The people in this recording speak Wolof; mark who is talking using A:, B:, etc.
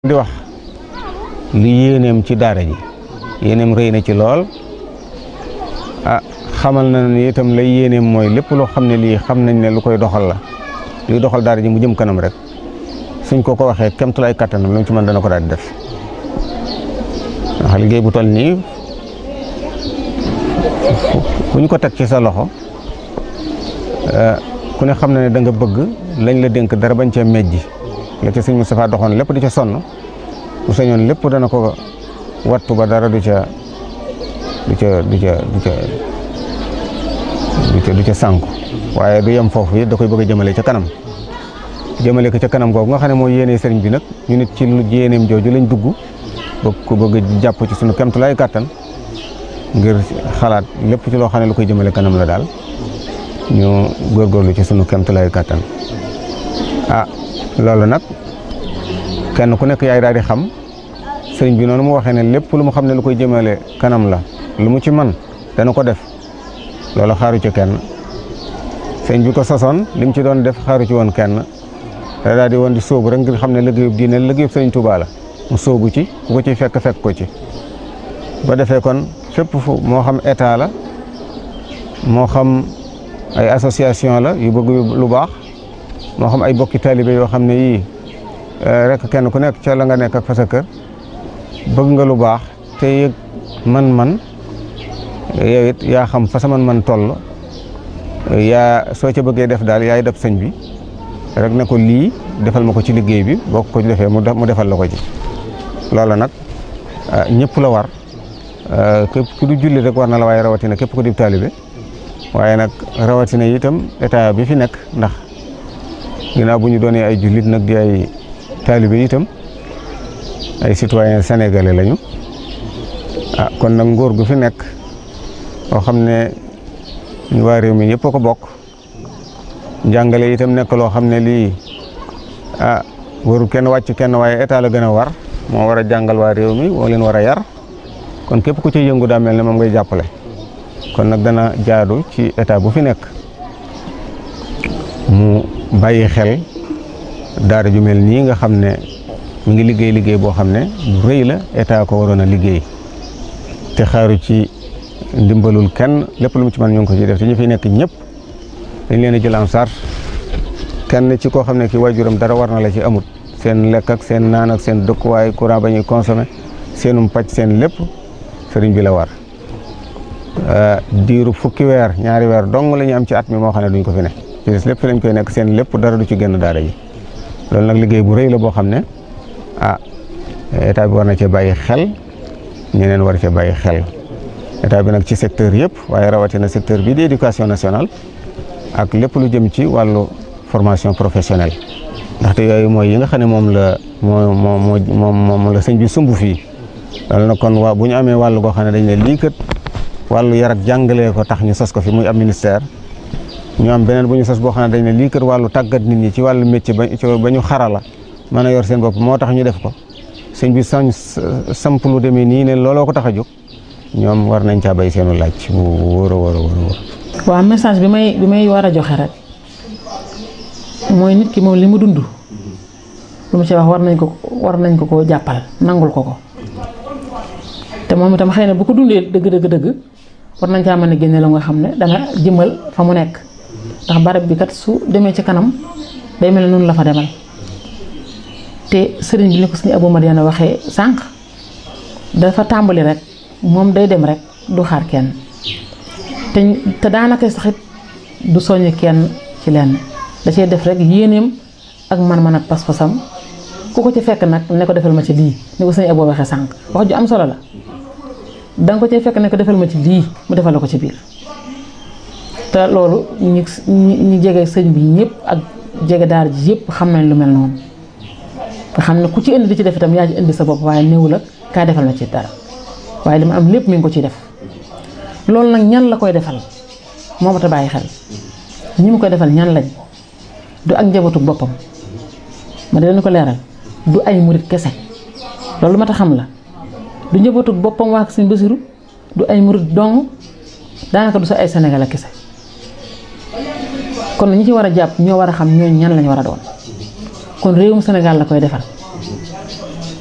A: di wax li yéeneem ci daara ji yéeneem rëy na ci lool xamal na ni itam lay yéeneem mooy lépp loo xam ne lii xam nañ ne lu koy doxal la luy doxal daara ji mu jëm kanam rek suñ ko waxee kemtulaay kattanam lu mu ci mën dana ko daal di def ndax liggéey bu toll nii bu ñu ko teg ci sa loxo ku ne xam na ne da nga bëgg lañ la dénk dara bañ cee mejji la ca sëñ Moustapha doxoon lépp di ca sonn bu sañoon lépp dana ko wattu ba dara du ca sànku waaye du yem foofu it da koy bëgg a jëmale ca kanam jëmale ko ca kanam googu nga xam ne mooy yéene sëriñ bi nag ñu nit ci lu yéeneem jooju lañ dugg bëgg jàpp ci sunu kemtulaay kàttan ngir xalaat lépp ci loo xam ne lu koy jëmale kanam la daal ñu góorgóorlu ci sunu kemtulaay kàttan loolu nag kenn ku nekk yaay daal di xam sëriñ bi noonu mu waxee ne lépp lu mu xam ne lu koy jëmale kanam la lu mu ci man dana ko def loolu xaaru ci kenn sëriñ bi ko sosoon li mu ci doon def xaaru ci woon kenn da daal di woon di sóobu rek ngir xam ne liggéeyub diine liggéeyub sëriñ Tuubaa la mu sóobu ci ku ko ci fekk ko ci ba defee kon fépp fu moo xam état la moo xam ay association la yu bëgg lu baax moo xam ay bokki taalibe yoo xam ne yii rek kenn ku nekk ca la nga nekk ak fa sa kër bëgg nga lu baax te yëg man-man yow it yaa xam fa sa man-man toll yaa soo ca bëggee def daal yaay def sëñ bi rek ne ko lii defal ma ko ci liggéey bi boo ko defee mu defal la ko ci loola nag ñëpp la war képp ku du julli rek war na la waaye rawatina képp ku di taalibe waaye nag rawatina itam état bi fi nekk ndax ginnaaw bu ñu doonee ay jullit nag di ay taalibe itam ay citoyen sénégalais lañu kon nag nguur gu fi nekk boo xam ne ñu waa réew mi yëpp a ko bokk njàngale itam nekk loo xam ne lii warul kenn wàcc kenn waaye état la gën a war moo war a jàngal waa réew mi moo leen war a yar kon képp ku ci yëngu daa mel ne moom ngay jàppale kon nag dana jaadu ci état bu fi nekk mu bàyyi xel daara ju mel nii nga xam ne mu ngi liggéey boo xam ne bu rëy la état ko waroon a liggéey te xaaru ci ndimbalul kenn lépp lu mu ci mën ñu ngi ko ci def te ñu fi nekk ñëpp dañ leen a jël en charge kenn ci koo xam ne ki waajuram dara war na la ci amut seen lekk ak seen naan ak seen dëkkuwaay courant ba ñuy consommé seenum pàcc seen lépp sëriñ bi la war diiru fukki weer ñaari weer dong la ñu am ci at mi moo xam ne duñ ko fi ne ci lépp fi lañ koy nekk seen lépp dara du ci génn daara ji loolu nag liggéey bu rëy la boo xam ne état bi war na cee bàyyi xel ñeneen war cee bàyyi xel état bi nag ci secteur yëpp waaye rawatina secteur bi di éducation nationale ak lépp lu jëm ci wàllu formation professionnelle ndaxte yooyu mooy yi nga xam ne moom la sëñ bi sumb fii loolu nag kon bu ñu amee wàllu goo xam ne dañ ne lii kat wàllu yar ak jàngalee ko tax ñu sos ko fi muy am ministère ñu am beneen bu ñu sos boo xam ne dañ ne lii kat wàllu tàggat nit ñi ci wàllu métier ba ñu xarala mën a yor seen bopp moo tax ñu def ko sëñ bi samp lu demee nii ne looloo ko tax a jóg ñoom war nañ caa bay seenu laaj bu wóor a wóor a wóor.
B: waaw message bi may war a joxe rek mooy nit ki moom li mu dund lu mu ci wax war nañ ko koo jàppal nangul ko te moom itam xëy na bu ko dundee dëgg war nañ caa mën a génne la nga xam ne dana jëmal fa mu nekk ndax barab bi kat su demee ci kanam day mel ne noonu la fa demal te sëriñ bi ni ko suñu Abou Madiana waxee sànq dafa tàmbali rek moom day dem rek du xaar kenn te daanaka saxit du soññ kenn ci lenn da cee def rek yéeneem ak man-man ak pas-pasam ku ko ci fekk nag ne ko defal ma ci lii ni ko suñu Abou waxee sànq wax ju am solo la danga ko cee fekk ne ko defal ma ci lii mu defal la ko ci biir te loolu ñi jege sëñ bi ñëpp ak jege daara ji yëpp xam nañ lu mel noonu nga xam ne ku ci indi di ci def itam yaa ci indi sa bopp waaye néew la kaa defal na ci dara waaye li ma am lépp mi ngi ko ciy def loolu nag ñan la koy defal moo mat a bàyyi xel ñi mu koy defal ñan lañ du ak njabootu boppam ma di leen ko leeral du ay murit kese loolu mat a xam la du njabootu boppam waa Sëñ Basiru du ay murit dong daanaka du sa ay Sénégal kese kon ñi ci war a jàpp ñoo war a xam ñooñu ñan lañ war a doon kon réewum Sénégal la koy defal